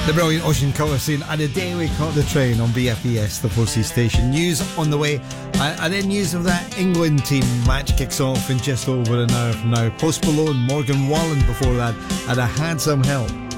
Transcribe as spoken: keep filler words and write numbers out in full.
The brilliant Ocean Colour saying, and a day we caught the train on B F E S, the four C station. News on the way, uh, and then news of that England team match kicks off in just over an hour from now. Post Malone, Morgan Wallen before that, and I Had Some Help.